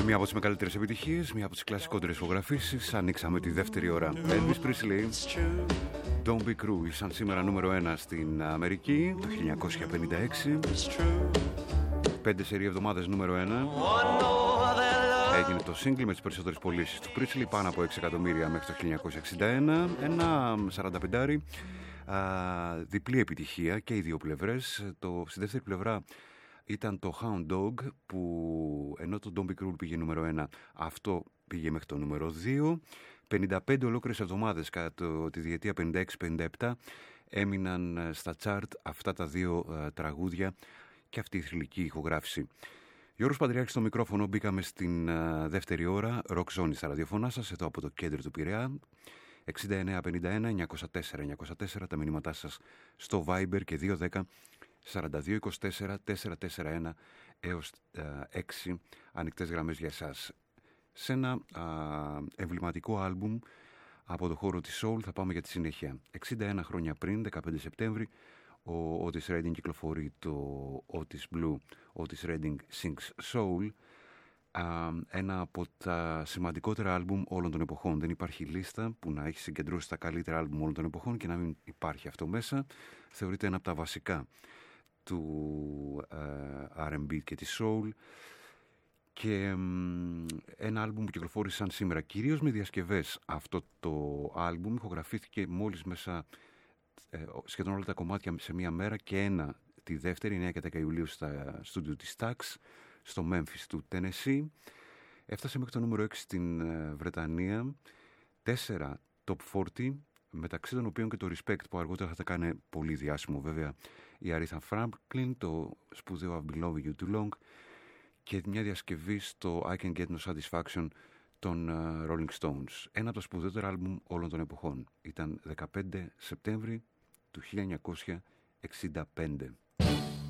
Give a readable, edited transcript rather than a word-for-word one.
Μία από τις μεγαλύτερες επιτυχίες, μία από τις κλασικότερες ηχογραφήσεις. Ανοίξαμε τη δεύτερη ώρα. Elvis Presley, Don't Be Cruel, σαν σήμερα νούμερο 1 στην Αμερική το 1956. 5 σερί εβδομάδες νούμερο 1. Έγινε το single με τις περισσότερες πωλήσεις του Presley, πάνω από 6 εκατομμύρια μέχρι το 1961. Ένα 45, διπλή επιτυχία και οι δύο πλευρές. Στη δεύτερη πλευρά ήταν το Hound Dog, που ενώ το Don't Be Cruel πήγε νούμερο 1, αυτό πήγε μέχρι το νούμερο 2. 55 ολόκληρες εβδομάδες κατά τη διετία 56-57 έμειναν στα chart αυτά τα δύο τραγούδια και αυτή η θρυλική ηχογράφηση. Γιώργος Παντριάκης στο μικρόφωνο, μπήκαμε στην δεύτερη ώρα, Rock Zone στα ραδιοφωνά σας, εδώ από το κέντρο του Πειραιά. 6951-904-904 τα μηνύματά σας στο Viber και 210 4224-441 έως 6 ανοιχτές γραμμές για εσάς. Σε ένα εμβληματικό άλμπουμ από το χώρο της Soul θα πάμε για τη συνέχεια. 61 χρόνια πριν, 15 Σεπτέμβρη, ο Otis Redding κυκλοφορεί το Otis Blue, Otis Redding Sings Soul, ένα από τα σημαντικότερα άλμπουμ όλων των εποχών. Δεν υπάρχει λίστα που να έχει συγκεντρώσει τα καλύτερα άλμπουμ όλων των εποχών και να μην υπάρχει αυτό μέσα. Θεωρείται ένα από τα βασικά του R&B και της Soul, και ένα άλμπουμ που κυκλοφόρησαν σήμερα κυρίως με διασκευές. Αυτό το άλμπουμ ηχογραφήθηκε μόλις μέσα σχεδόν όλα τα κομμάτια σε μία μέρα και ένα τη δεύτερη, 9 και 10 Ιουλίου, στα στούντιο της Stax στο Memphis του Tennessee. Έφτασε μέχρι το νούμερο 6 στην Βρετανία, 4 Top 40, μεταξύ των οποίων και το Respect, που αργότερα θα τα κάνει πολύ διάσημο βέβαια η Aretha Franklin, το σπουδαίο I've been loving you too long, και μια διασκευή στο I Can Get No Satisfaction των Rolling Stones. Ένα από τα σπουδαιότερα άλμπουμ όλων των εποχών. Ήταν 15 Σεπτέμβρη του 1965.